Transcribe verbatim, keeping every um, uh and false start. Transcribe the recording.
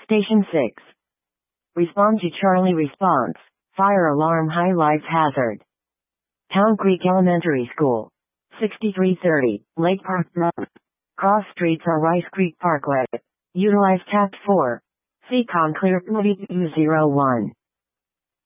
Station six. Respond to Charlie response. Fire alarm high life hazard. Town Creek Elementary School. sixty-three thirty, Lake Park Road. Cross streets are Rice Creek Parkway. Utilize Tact four. Seacon Clear two zero one.